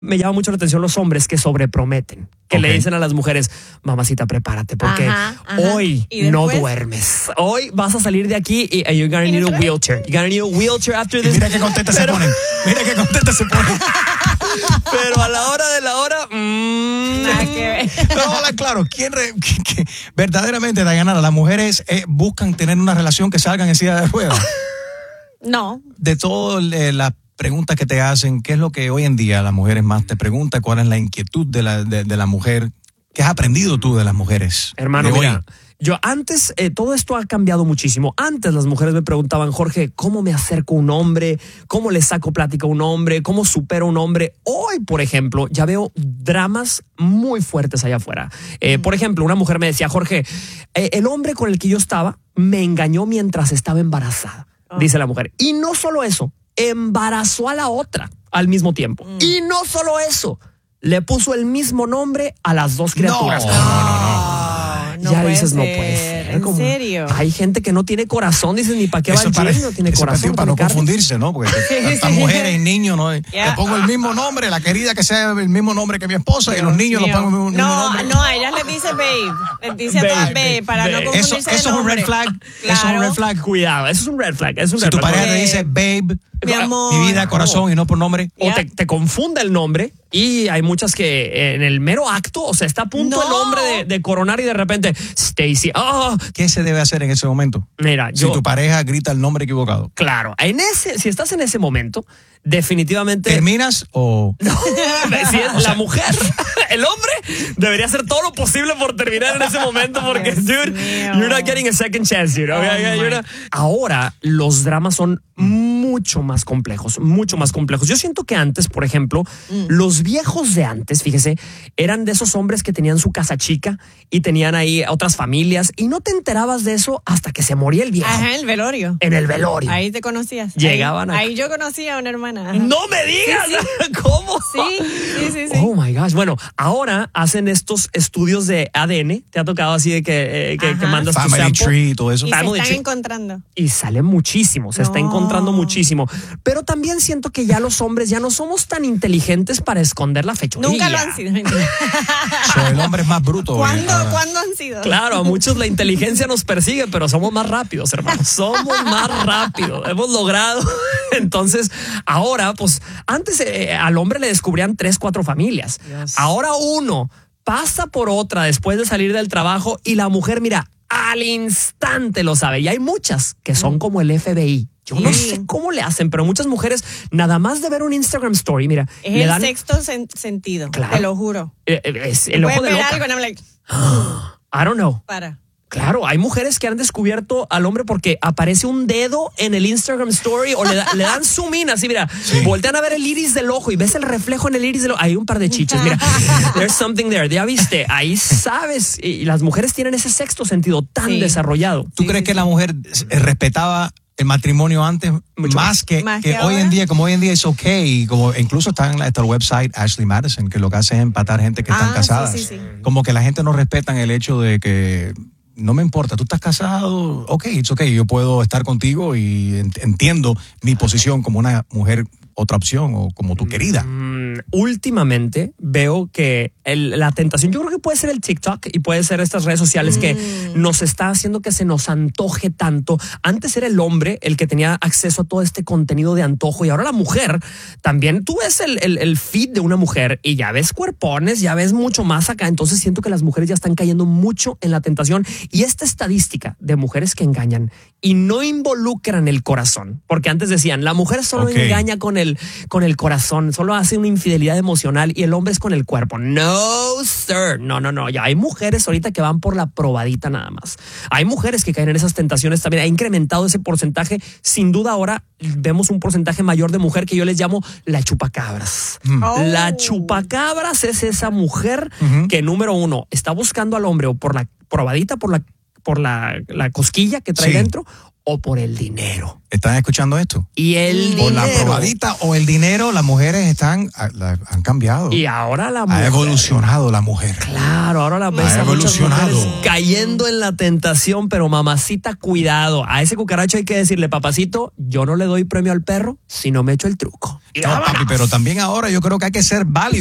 Me llama mucho la atención los hombres que sobreprometen, que le dicen a las mujeres, mamacita, prepárate, porque hoy no duermes. Hoy vas a salir de aquí y you're gonna need a wheelchair. You're gonna need a wheelchair after this. Mira qué contenta se ponen. Mira qué contenta se ponen. Pero a la hora de la hora, nada que ver. Pero hola, claro, ¿quién verdaderamente, Dayanara, las mujeres buscan tener una relación que salgan en silla de ruedas? No. De todas las preguntas que te hacen, ¿qué es lo que hoy en día las mujeres más te preguntan? ¿Cuál es la inquietud de la mujer? ¿Qué has aprendido tú de las mujeres? Hermano, mira, yo antes, todo esto ha cambiado muchísimo. Antes las mujeres me preguntaban, Jorge, ¿cómo me acerco a un hombre? ¿Cómo le saco plática a un hombre? ¿Cómo supero a un hombre? Hoy, por ejemplo, ya veo dramas muy fuertes allá afuera. Por ejemplo, una mujer me decía, Jorge, el hombre con el que yo estaba me engañó mientras estaba embarazada, dice la mujer. Y no solo eso, embarazó a la otra al mismo tiempo. Y no solo eso, le puso el mismo nombre a las dos criaturas. No ya puede dices, ser. no puede ser. ¿En serio? Hay gente que no tiene corazón, dices, ni para qué va el gym, no tiene corazón. Para no confundirse, ¿no? Porque tantas mujeres y niños, ¿no? Yeah. Le pongo el mismo nombre, la querida que sea el mismo nombre que mi esposa, y los niños lo pongo el mismo nombre. No, a ellas les dice babe. Les dice a todas babe, para no confundirse Eso es un red flag. Claro. Eso es un red flag. Cuidado, eso es un red flag. Si tu pareja te dice babe, mi amor, mi vida, corazón, y no por nombre. O te confunde el nombre, y hay muchas que en el mero acto, o sea, está a punto el hombre de coronar y de repente, Stacy, ¿qué se debe hacer en ese momento? Mira, si tu pareja grita el nombre equivocado. Claro, si estás en ese momento, definitivamente... ¿Terminas o...? No, si es la mujer, el hombre debería hacer todo lo posible por terminar en ese momento, porque, dude, you're not getting a second chance, dude. Ahora, los dramas son mucho más complejos. Yo siento que antes, por ejemplo, los viejos de antes, fíjese, eran de esos hombres que tenían su casa chica y tenían ahí otras familias y no te enterabas de eso hasta que se moría el viejo. Ajá, el velorio. En el velorio. Ahí te conocías. Llegaban ahí yo conocía a una hermana. Ajá. ¡No me digas! Sí. ¿Cómo? Sí. Oh my gosh. Bueno, ahora hacen estos estudios de ADN. ¿Te ha tocado así de que mandas tu Family sample? tree y todo eso? Y Family se están tree. encontrando. Y sale muchísimo, se está encontrando muchísimo. Pero también siento que ya los hombres ya no somos tan inteligentes para esconder la fechoría. Nunca lo han sido. El hombre es más bruto. ¿Cuándo han sido? Claro, a muchos la inteligencia nos persigue, pero somos más rápidos, hermano. Somos más rápidos. Hemos logrado. Entonces, ahora, pues, antes al hombre le descubrían 3, 4 familias. Yes. Ahora uno pasa por otra después de salir del trabajo y la mujer, mira, al instante lo sabe. Y hay muchas que son como el FBI. Yo no sé cómo le hacen, pero muchas mujeres, nada más de ver un Instagram story, mira. Es el sexto sentido, claro, te lo juro. Es el ojo de loca. Algo and I'm like, I don't know. Para. Claro, hay mujeres que han descubierto al hombre porque aparece un dedo en el Instagram story o le dan zoom in, así, mira, voltean a ver el iris del ojo y ves el reflejo en el iris del ojo. Hay un par de chiches, mira, there's something there, ya viste, ahí sabes. Y las mujeres tienen ese sexto sentido tan desarrollado. ¿Tú crees que la mujer respetaba el matrimonio antes más que hoy en día? Como hoy en día es okay, como incluso está en el website Ashley Madison, que lo que hace es empatar gente que están casadas. Sí. Como que la gente no respeta el hecho de que no me importa, tú estás casado, it's okay, yo puedo estar contigo y entiendo mi posición como una mujer, otra opción, o como tu querida. Últimamente veo que la tentación, yo creo que puede ser el TikTok y puede ser estas redes sociales que nos está haciendo que se nos antoje tanto. Antes era el hombre el que tenía acceso a todo este contenido de antojo y ahora la mujer también. Tú ves el feed de una mujer y ya ves cuerpones, ya ves mucho más acá. Entonces siento que las mujeres ya están cayendo mucho en la tentación y esta estadística de mujeres que engañan y no involucran el corazón, porque antes decían la mujer solo engaña con el corazón, solo hace una infidelidad emocional y el hombre es con el cuerpo. No, sir. No. Ya hay mujeres ahorita que van por la probadita nada más. Hay mujeres que caen en esas tentaciones también. Ha incrementado ese porcentaje. Sin duda ahora vemos un porcentaje mayor de mujer que yo les llamo la chupacabras. La chupacabras es esa mujer que, número uno, está buscando al hombre o por la probadita, por la cosquilla que trae dentro, o por el dinero. ¿Están escuchando esto? Y el Por la dinero. probadita o el dinero, las mujeres han cambiado. Y ahora la Ha mujer. evolucionado la mujer. Claro, ahora la ves Ha a muchas evolucionado. mujeres cayendo en la tentación, pero mamacita, cuidado. A ese cucaracho hay que decirle, papacito, yo no le doy premio al perro si no me echo el truco. Y No, vámonos. papi, pero también ahora yo creo que hay que ser válido.